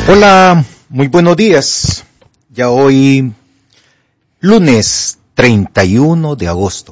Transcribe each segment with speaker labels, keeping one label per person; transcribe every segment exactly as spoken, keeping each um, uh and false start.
Speaker 1: Hola, muy buenos días. Ya hoy, lunes treinta y uno de agosto.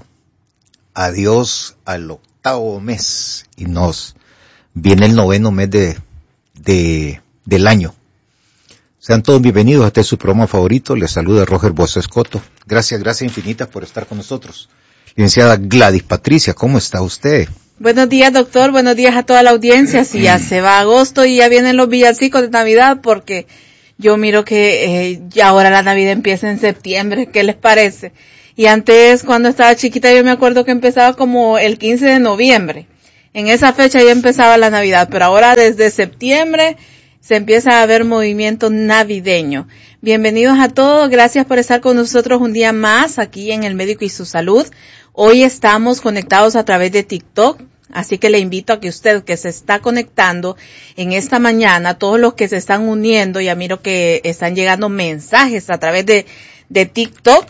Speaker 1: Adiós al octavo mes y nos viene el noveno mes de, de, del año. Sean todos bienvenidos a este su programa favorito. Les saluda Roger Bozo Escoto. Gracias, gracias infinitas por estar con nosotros. Licenciada Gladys Patricia, ¿cómo está usted?
Speaker 2: Buenos días, doctor. Buenos días a toda la audiencia. Si ya se va agosto y ya vienen los villancicos de Navidad, porque yo miro que eh, ya ahora la Navidad empieza en septiembre. ¿Qué les parece? Y antes, cuando estaba chiquita, yo me acuerdo que empezaba como el quince de noviembre. En esa fecha ya empezaba la Navidad, pero ahora desde septiembre se empieza a ver movimiento navideño. Bienvenidos a todos. Gracias por estar con nosotros un día más aquí en El Médico y su Salud. Hoy estamos conectados a través de TikTok, así que le invito a que usted que se está conectando en esta mañana, todos los que se están uniendo, ya miro que están llegando mensajes a través de, de TikTok,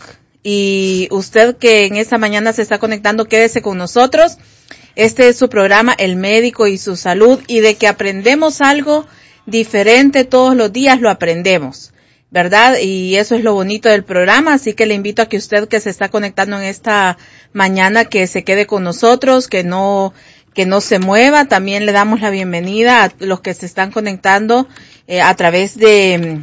Speaker 2: y usted que en esta mañana se está conectando, quédese con nosotros. Este es su programa El Médico y su Salud, y de que aprendemos algo diferente todos los días lo aprendemos, ¿verdad? Y eso es lo bonito del programa, así que le invito a que usted que se está conectando en esta mañana, que se quede con nosotros, que no, que no se mueva. También le damos la bienvenida a los que se están conectando eh, a través de,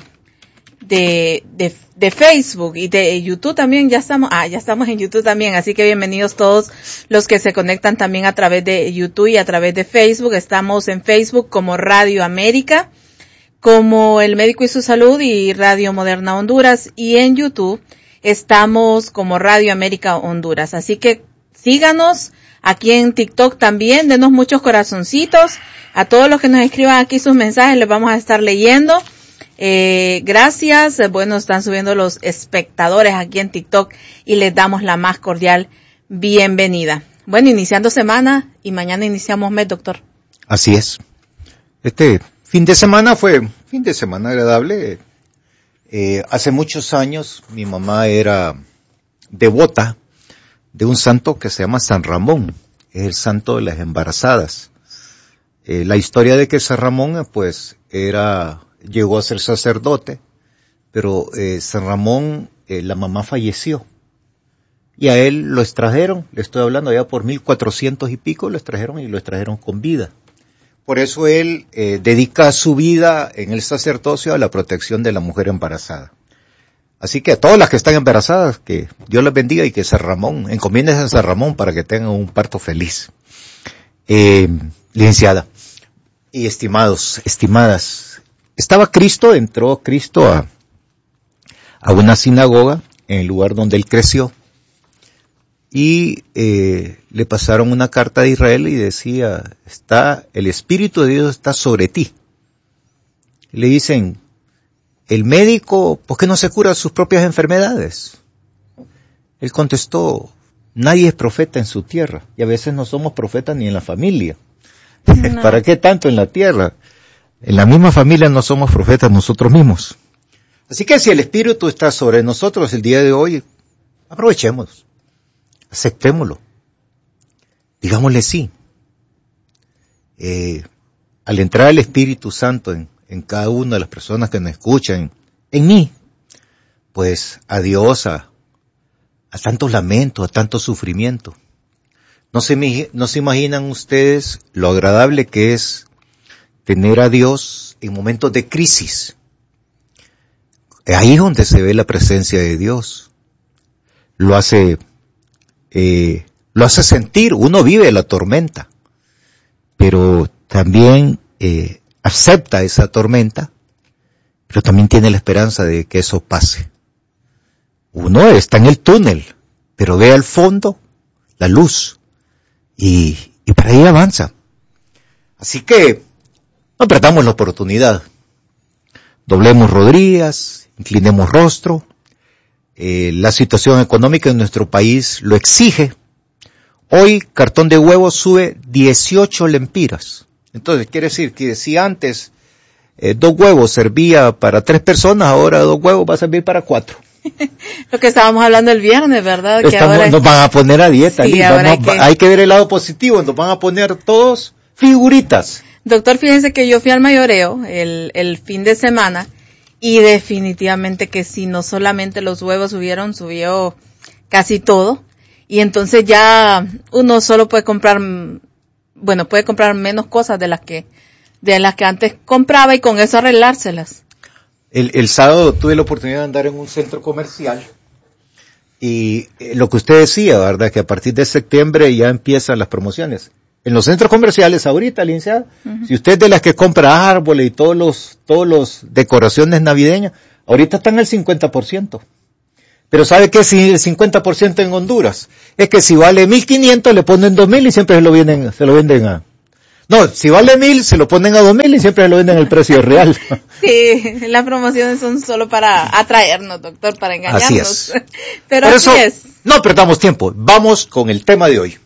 Speaker 2: de, de, de Facebook y de YouTube también. Ya estamos, ah, ya estamos en YouTube también, así que bienvenidos todos los que se conectan también a través de YouTube y a través de Facebook. Estamos en Facebook como Radio América, como El Médico y su Salud y Radio Moderna Honduras, y en YouTube estamos como Radio América Honduras. Así que síganos aquí en TikTok también, denos muchos corazoncitos. A todos los que nos escriban aquí sus mensajes les vamos a estar leyendo. Eh, gracias. Bueno, están subiendo los espectadores aquí en TikTok y les damos la más cordial bienvenida. Bueno, iniciando semana y mañana iniciamos mes, doctor.
Speaker 1: Así es. Este fin de semana fue fin de semana agradable. Eh, hace muchos años mi mamá era devota de un santo que se llama San Ramón, es el santo de las embarazadas. Eh, la historia de que San Ramón, pues, era, llegó a ser sacerdote, pero eh, San Ramón, eh, la mamá falleció, y a él lo extrajeron, le estoy hablando ya por mil cuatrocientos y pico, lo extrajeron y lo extrajeron con vida. Por eso él eh, dedica su vida en el sacerdocio a la protección de la mujer embarazada. Así que a todas las que están embarazadas, que Dios les bendiga y que San Ramón, encomiéndense a San Ramón para que tengan un parto feliz. Eh, licenciada y estimados, estimadas, estaba Cristo, entró Cristo a, a una sinagoga en el lugar donde él creció, y eh, le pasaron una carta de Israel y decía, está, el Espíritu de Dios está sobre ti. Y le dicen, el médico, ¿por qué no se cura sus propias enfermedades? Él contestó, nadie es profeta en su tierra, y a veces no somos profetas ni en la familia. No. ¿Para qué tanto en la tierra? En la misma familia no somos profetas nosotros mismos. Así que si el Espíritu está sobre nosotros el día de hoy, aprovechemos. Aceptémoslo. Digámosle sí. Eh, al entrar el Espíritu Santo en, en cada una de las personas que nos escuchan, en mí, pues adiós a, a tantos lamentos, a tanto sufrimiento. No se, no se imaginan ustedes lo agradable que es tener a Dios en momentos de crisis. Ahí es donde se ve la presencia de Dios. Lo hace Eh, lo hace sentir, uno vive la tormenta, pero también eh, acepta esa tormenta, pero también tiene la esperanza de que eso pase. Uno está en el túnel, pero ve al fondo la luz, y, y para ahí avanza. Así que no perdamos la oportunidad, doblemos rodillas, inclinemos rostro. Eh, la situación económica en nuestro país lo exige. Hoy cartón de huevos sube dieciocho lempiras. Entonces quiere decir que si antes eh, dos huevos servía para tres personas, ahora dos huevos va a servir para cuatro.
Speaker 2: Lo que estábamos hablando el viernes, ¿verdad? Que
Speaker 1: Estamos,
Speaker 2: ahora
Speaker 1: nos van a poner a dieta.
Speaker 2: Sí,
Speaker 1: Vamos,
Speaker 2: hay, que...
Speaker 1: hay que ver el lado positivo, nos van a poner todos figuritas.
Speaker 2: Doctor, fíjense que yo fui al mayoreo el, el fin de semana y definitivamente que sí, no solamente los huevos subieron, subió casi todo. Y entonces ya uno solo puede comprar, bueno, puede comprar menos cosas de las que, de las que antes compraba y con eso arreglárselas.
Speaker 1: El, el sábado tuve la oportunidad de andar en un centro comercial y lo que usted decía, ¿verdad? Que a partir de septiembre ya empiezan las promociones. En los centros comerciales ahorita, licenciada, uh-huh. Si usted es de las que compra árboles y todos los, todos los decoraciones navideñas, ahorita están al cincuenta por ciento. Pero ¿sabe qué es el cincuenta por ciento en Honduras? Es que si vale mil quinientos le ponen dos mil y siempre se lo venden, se lo venden a... No, si vale mil se lo ponen a dos mil y siempre se lo venden al precio real.
Speaker 2: Sí, las promociones son solo para atraernos, doctor, para engañarnos.
Speaker 1: Así es.
Speaker 2: Pero
Speaker 1: Por
Speaker 2: así
Speaker 1: eso,
Speaker 2: es.
Speaker 1: No perdamos tiempo, vamos con el tema de hoy.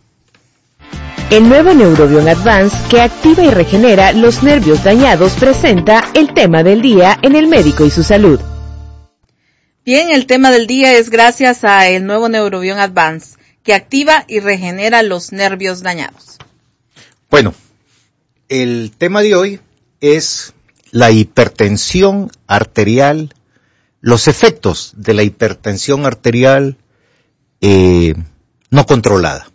Speaker 3: El nuevo Neurobion Advance, que activa y regenera los nervios dañados, presenta el tema del día en El Médico y su Salud.
Speaker 2: Bien, el tema del día es gracias a el nuevo Neurobion Advance, que activa y regenera los nervios dañados.
Speaker 1: Bueno, el tema de hoy es la hipertensión arterial, los efectos de la hipertensión arterial eh, no controlada.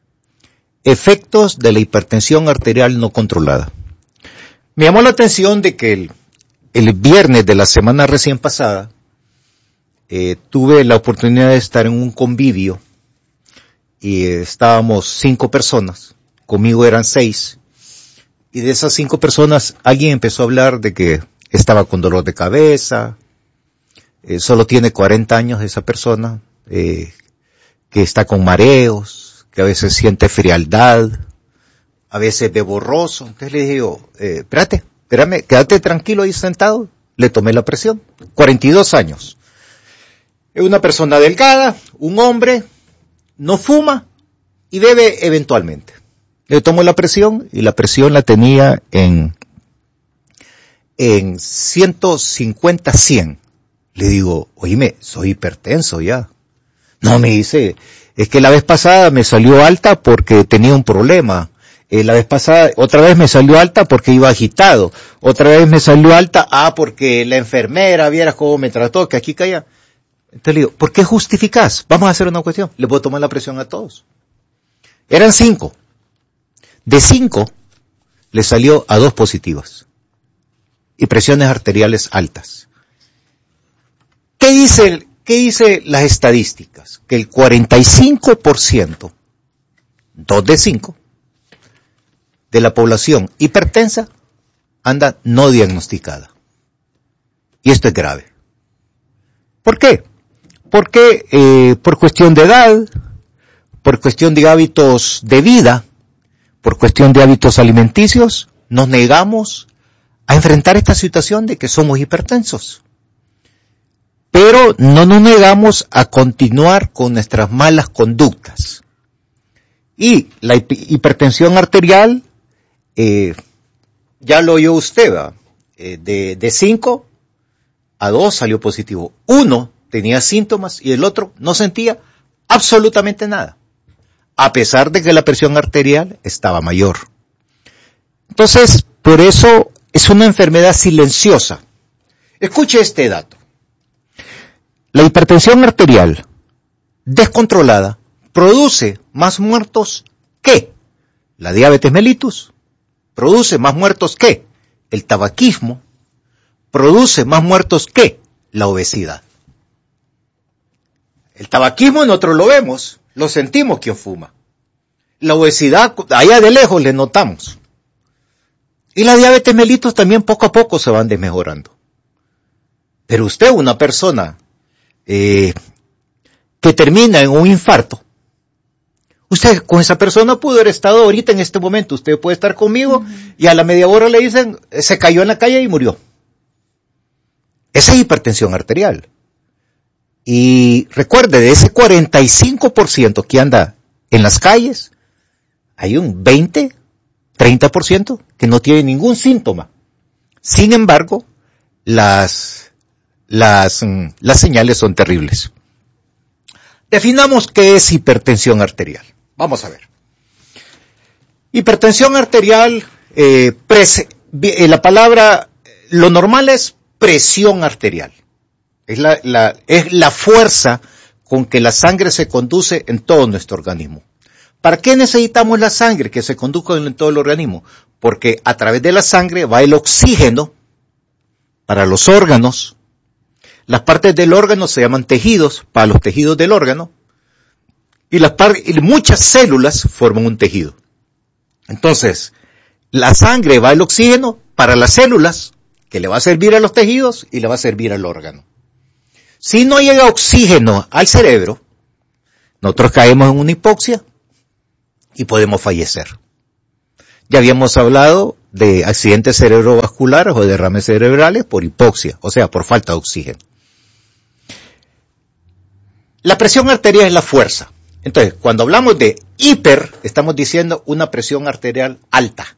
Speaker 1: Efectos de la hipertensión arterial no controlada. Me llamó la atención de que el, el viernes de la semana recién pasada eh, tuve la oportunidad de estar en un convivio y eh, estábamos cinco personas, conmigo eran seis, y de esas cinco personas alguien empezó a hablar de que estaba con dolor de cabeza, eh, solo tiene cuarenta años esa persona, eh, que está con mareos, que a veces siente frialdad, a veces ve borroso. Entonces le digo, eh, espérate, espérame, quédate tranquilo ahí sentado. Le tomé la presión, cuarenta y dos años. Es una persona delgada, un hombre, no fuma y bebe eventualmente. Le tomo la presión y la presión la tenía en, en ciento cincuenta, cien. Le digo, oíme, soy hipertenso ya. No, me dice, es que la vez pasada me salió alta porque tenía un problema. Eh, la vez pasada, otra vez me salió alta porque iba agitado. Otra vez me salió alta, ah, porque la enfermera, vieras cómo me trató, que aquí caía. Entonces le digo, ¿por qué justificás? Vamos a hacer una cuestión. Les voy a tomar la presión a todos. Eran cinco. De cinco, le salió a dos positivas. Y presiones arteriales altas. ¿Qué dice el, qué dice las estadísticas? Que el cuarenta y cinco por ciento, dos de cinco, de la población hipertensa anda no diagnosticada. Y esto es grave. ¿Por qué? Porque eh, por cuestión de edad, por cuestión de hábitos de vida, por cuestión de hábitos alimenticios, nos negamos a enfrentar esta situación de que somos hipertensos. Pero no nos negamos a continuar con nuestras malas conductas. Y la hipertensión arterial, eh, ya lo oyó usted, ¿va? Eh, de, de cinco a dos salió positivo. Uno tenía síntomas y el otro no sentía absolutamente nada, a pesar de que la presión arterial estaba mayor. Entonces, por eso es una enfermedad silenciosa. Escuche este dato. La hipertensión arterial descontrolada produce más muertos que la diabetes mellitus, produce más muertos que el tabaquismo, produce más muertos que la obesidad. El tabaquismo nosotros lo vemos, lo sentimos quien fuma. La obesidad, allá de lejos le notamos. Y la diabetes mellitus también poco a poco se van desmejorando. Pero usted, una persona eh, que termina en un infarto, usted con esa persona pudo haber estado ahorita en este momento, usted puede estar conmigo, uh-huh, y a la media hora le dicen, se cayó en la calle y murió. Esa es hipertensión arterial. Y recuerde, de ese cuarenta y cinco por ciento que anda en las calles, hay un veinte, treinta por ciento que no tiene ningún síntoma. Sin embargo, las, las, las señales son terribles. Definamos qué es hipertensión arterial. Vamos a ver. Hipertensión arterial Eh, pres, eh, la palabra, lo normal es presión arterial. Es la, la, es la fuerza con que la sangre se conduce en todo nuestro organismo. ¿Para qué necesitamos la sangre que se conduzca en todo el organismo? Porque a través de la sangre va el oxígeno para los órganos. Las partes del órgano se llaman tejidos, para los tejidos del órgano. Y, las par- y muchas células forman un tejido. Entonces, la sangre va el oxígeno para las células, que le va a servir a los tejidos y le va a servir al órgano. Si no llega oxígeno al cerebro, nosotros caemos en una hipoxia y podemos fallecer. Ya habíamos hablado de accidentes cerebrovasculares o derrames cerebrales por hipoxia, o sea, por falta de oxígeno. La presión arterial es la fuerza. Entonces, cuando hablamos de hiper, estamos diciendo una presión arterial alta.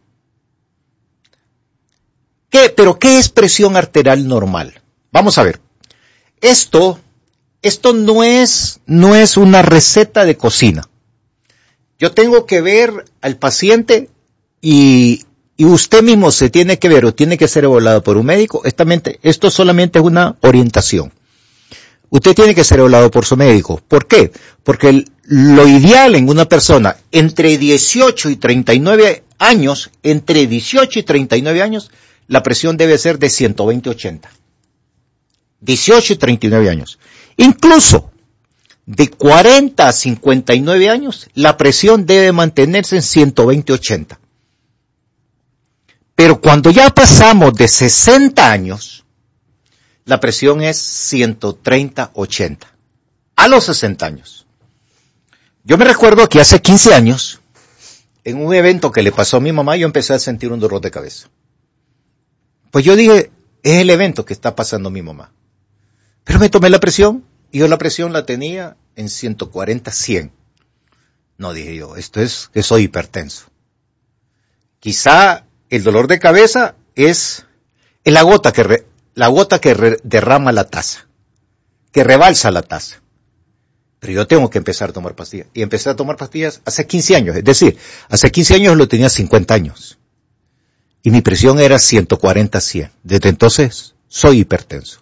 Speaker 1: ¿Qué? ¿Pero qué es presión arterial normal? Vamos a ver. Esto, esto no es, no es una receta de cocina. Yo tengo que ver al paciente y, y usted mismo se tiene que ver o tiene que ser evaluado por un médico. Esto solamente es una orientación. Usted tiene que ser evaluado por su médico. ¿Por qué? Porque el, lo ideal en una persona entre dieciocho y treinta y nueve años, entre dieciocho y treinta y nueve años, la presión debe ser de ciento veinte a ochenta. dieciocho y treinta y nueve años. Incluso de cuarenta a cincuenta y nueve años, la presión debe mantenerse en ciento veinte a ochenta. Pero cuando ya pasamos de sesenta años, la presión es ciento treinta a ochenta. A los sesenta años. Yo me recuerdo que hace quince años, en un evento que le pasó a mi mamá, yo empecé a sentir un dolor de cabeza. Pues yo dije, es el evento que está pasando a mi mamá. Pero me tomé la presión, y yo la presión la tenía en ciento cuarenta a cien. No, dije yo, esto es que soy hipertenso. Quizá el dolor de cabeza es, es la gota que, re, la gota que re, derrama la taza, que rebalsa la taza. Pero yo tengo que empezar a tomar pastillas. Y empecé a tomar pastillas hace quince años. Es decir, hace quince años lo tenía cincuenta años. Y mi presión era ciento cuarenta a cien. Desde entonces soy hipertenso.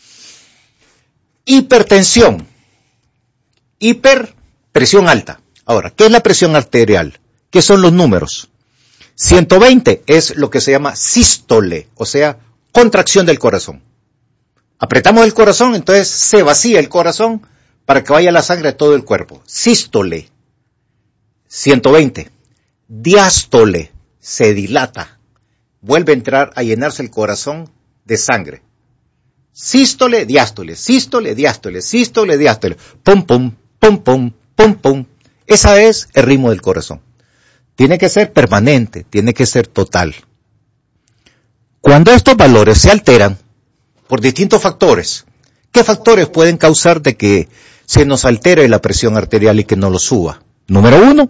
Speaker 1: Hipertensión. Hiper, presión alta. Ahora, ¿qué es la presión arterial? ¿Qué son los números? ciento veinte es lo que se llama sístole, o sea, contracción del corazón. Apretamos el corazón, entonces se vacía el corazón para que vaya la sangre a todo el cuerpo. Sístole. ciento veinte. Diástole. Se dilata. Vuelve a entrar a llenarse el corazón de sangre. Sístole, diástole, sístole, diástole, sístole, diástole. Pum, pum, pum, pum, pum, pum. Ese es el ritmo del corazón. Tiene que ser permanente, tiene que ser total. Cuando estos valores se alteran por distintos factores, ¿qué factores pueden causar de que se nos altere la presión arterial y que no lo suba? Número uno,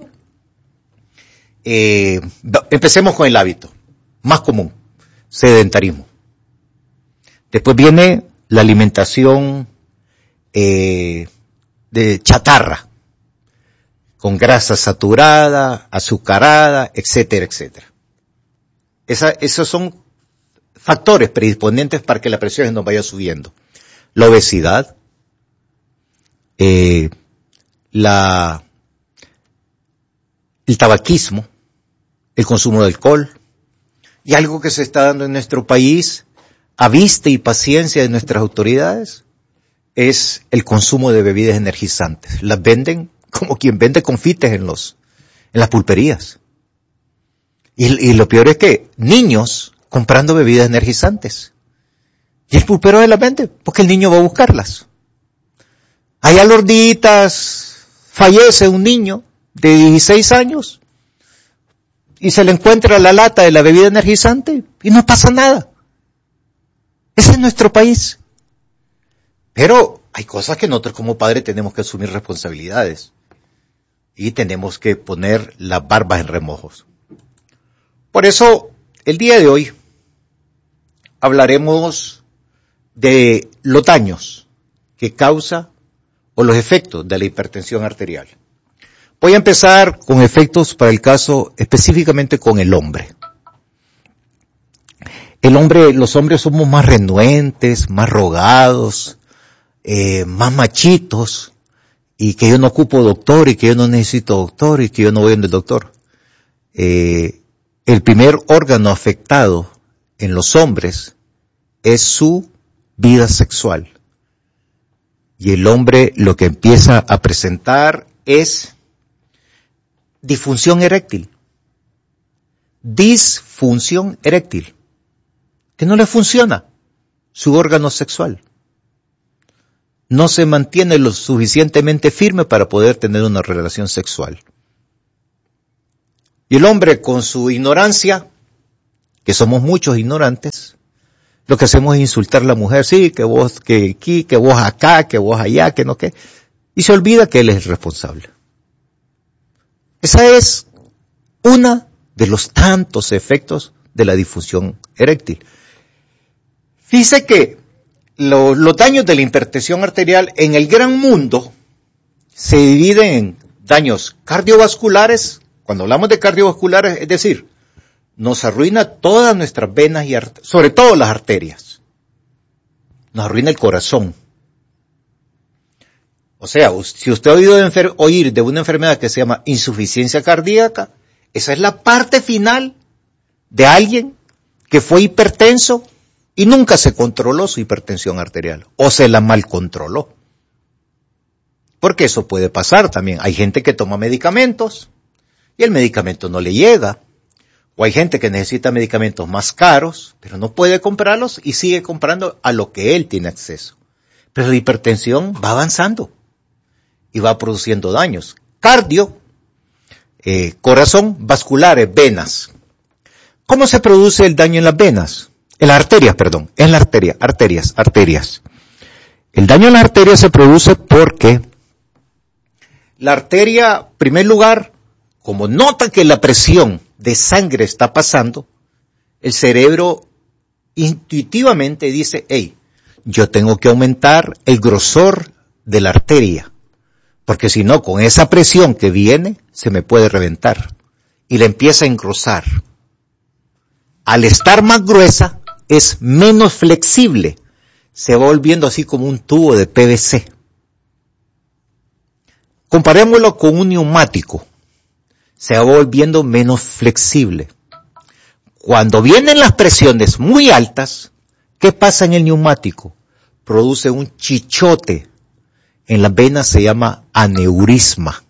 Speaker 1: eh, empecemos con el hábito más común, sedentarismo. Después viene la alimentación eh, de chatarra, con grasa saturada, azucarada, etcétera, etcétera. Esa, esos son factores predisponentes para que la presión nos vaya subiendo. La obesidad, eh, la, el tabaquismo, el consumo de alcohol, y algo que se está dando en nuestro país, a vista y paciencia de nuestras autoridades, es el consumo de bebidas energizantes. Las venden como quien vende confites en los, en las pulperías. Y, y lo peor es que niños comprando bebidas energizantes. Y el pulpero se las vende porque el niño va a buscarlas. Allá Lorditas, fallece un niño de dieciséis años y se le encuentra la lata de la bebida energizante y no pasa nada. Ese es nuestro país. Pero hay cosas que nosotros como padres tenemos que asumir responsabilidades y tenemos que poner las barbas en remojos. Por eso, el día de hoy hablaremos de los daños que causa o los efectos de la hipertensión arterial. Voy a empezar con efectos para el caso específicamente con el hombre. el hombre, los hombres somos más renuentes, más rogados, eh, más machitos, y que yo no ocupo doctor, y que yo no necesito doctor, y que yo no voy donde el doctor. Eh, el primer órgano afectado en los hombres es su vida sexual. Y el hombre lo que empieza a presentar es disfunción eréctil. Disfunción eréctil. Que no le funciona su órgano sexual. No se mantiene lo suficientemente firme para poder tener una relación sexual. Y el hombre, con su ignorancia, que somos muchos ignorantes, lo que hacemos es insultar a la mujer, sí, que vos, que aquí, que vos acá, que vos allá, que no qué, y se olvida que él es el responsable. Esa es una de los tantos efectos de la disfunción eréctil. Fíjese que lo, los daños de la hipertensión arterial en el gran mundo se dividen en daños cardiovasculares. Cuando hablamos de cardiovasculares, es decir, nos arruina todas nuestras venas y art- sobre todo las arterias. Nos arruina el corazón. O sea, si usted ha oído de enfer- oír de una enfermedad que se llama insuficiencia cardíaca, esa es la parte final de alguien que fue hipertenso y nunca se controló su hipertensión arterial, o se la mal controló. Porque eso puede pasar también. Hay gente que toma medicamentos y el medicamento no le llega. O hay gente que necesita medicamentos más caros, pero no puede comprarlos y sigue comprando a lo que él tiene acceso. Pero la hipertensión va avanzando y va produciendo daños. Cardio, eh, corazón, vasculares, venas. ¿Cómo se produce el daño en las venas? En las arterias, perdón, en las arterias, arterias, arterias. El daño en las arterias se produce porque la arteria, en primer lugar, como nota que la presión de sangre está pasando, el cerebro intuitivamente dice, hey, yo tengo que aumentar el grosor de la arteria, porque si no, con esa presión que viene, se me puede reventar. Y la empieza a engrosar. Al estar más gruesa, es menos flexible, se va volviendo así como un tubo de P V C. Comparémoslo con un neumático, se va volviendo menos flexible. Cuando vienen las presiones muy altas, ¿qué pasa en el neumático? Produce un chichote, en las venas se llama aneurisma.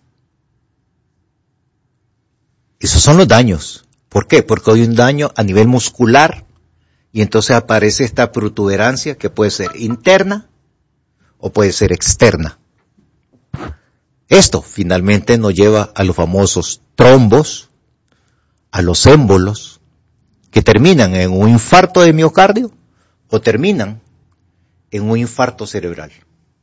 Speaker 1: Esos son los daños. ¿Por qué? Porque hay un daño a nivel muscular, y entonces aparece esta protuberancia que puede ser interna o puede ser externa. Esto finalmente nos lleva a los famosos trombos, a los émbolos, que terminan en un infarto de miocardio o terminan en un infarto cerebral.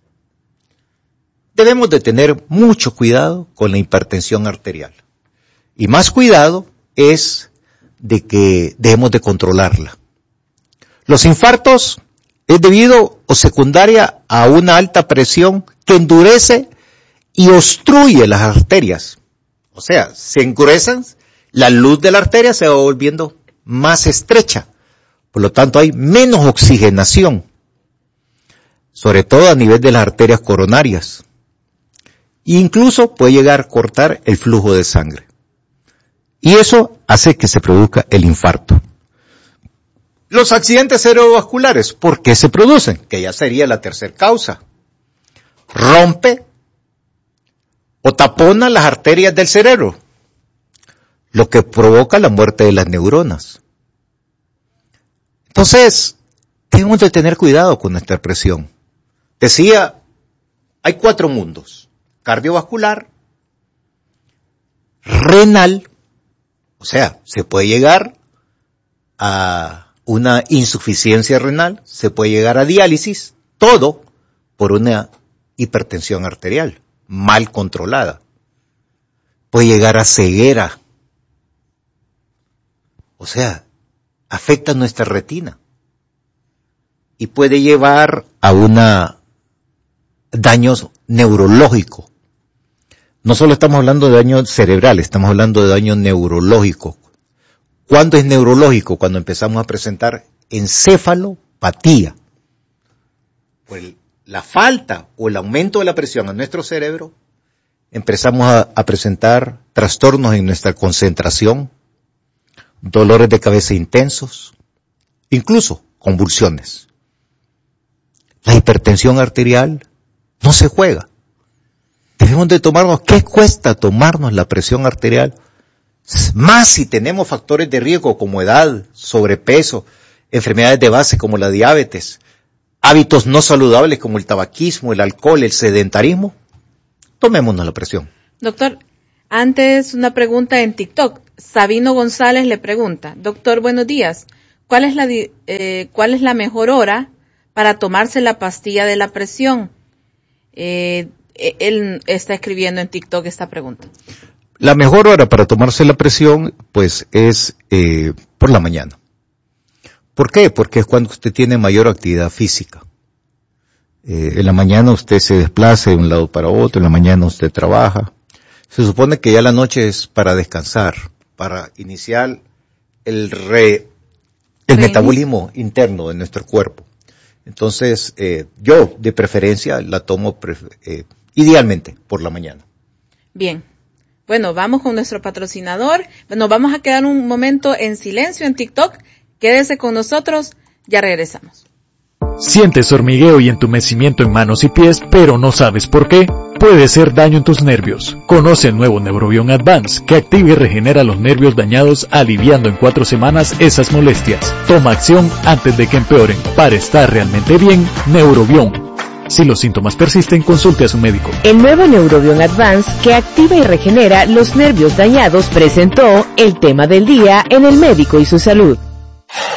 Speaker 1: Debemos de tener mucho cuidado con la hipertensión arterial. Y más cuidado es de que debemos de controlarla. Los infartos es debido o secundaria a una alta presión que endurece y obstruye las arterias. O sea, se engruesan, la luz de la arteria se va volviendo más estrecha. Por lo tanto, hay menos oxigenación, sobre todo a nivel de las arterias coronarias. E incluso puede llegar a cortar el flujo de sangre. Y eso hace que se produzca el infarto. Los accidentes cerebrovasculares, ¿por qué se producen? Que ya sería la tercera causa. Rompe o tapona las arterias del cerebro, lo que provoca la muerte de las neuronas. Entonces, tenemos que tener cuidado con nuestra presión. Decía, hay cuatro mundos: cardiovascular, renal, o sea, se puede llegar a una insuficiencia renal, se puede llegar a diálisis, todo por una hipertensión arterial mal controlada. Puede llegar a ceguera, o sea, afecta nuestra retina y puede llevar a una daño neurológico. No solo estamos hablando de daño cerebral, estamos hablando de daño neurológico. ¿Cuándo es neurológico? Cuando empezamos a presentar encefalopatía. Por el, la falta o el aumento de la presión en nuestro cerebro, empezamos a, a presentar trastornos en nuestra concentración, dolores de cabeza intensos, incluso convulsiones. La hipertensión arterial no se juega. Debemos de tomarnos, ¿qué cuesta tomarnos la presión arterial? Más si tenemos factores de riesgo como edad, sobrepeso, enfermedades de base como la diabetes, hábitos no saludables como el tabaquismo, el alcohol, el sedentarismo, tomémonos la presión.
Speaker 2: Doctor, antes una pregunta en TikTok. Sabino González le pregunta, doctor, buenos días, ¿cuál es la, eh, cuál es la mejor hora para tomarse la pastilla de la presión? Eh, él está escribiendo en TikTok esta pregunta.
Speaker 1: La mejor hora para tomarse la presión, pues, es eh, por la mañana. ¿Por qué? Porque es cuando usted tiene mayor actividad física. Eh, en la mañana usted se desplaza de un lado para otro, en la mañana usted trabaja. Se supone que ya la noche es para descansar, para iniciar el re, el metabolismo interno de nuestro cuerpo. Entonces, eh, yo de preferencia la tomo eh, idealmente por la mañana.
Speaker 2: Bien. Bueno, vamos con nuestro patrocinador. Nos vamos a quedar un momento en silencio en TikTok. Quédese con nosotros, ya regresamos.
Speaker 4: Sientes hormigueo y entumecimiento en manos y pies, pero no sabes por qué. Puede ser daño en tus nervios. Conoce el nuevo Neurobion Advance, que activa y regenera los nervios dañados, aliviando en cuatro semanas esas molestias. Toma acción antes de que empeoren. Para estar realmente bien, Neurobion. Si los síntomas persisten, consulte a su médico.
Speaker 3: El nuevo Neurobion Advance, que activa y regenera los nervios dañados, presentó el tema del día en El Médico y su Salud.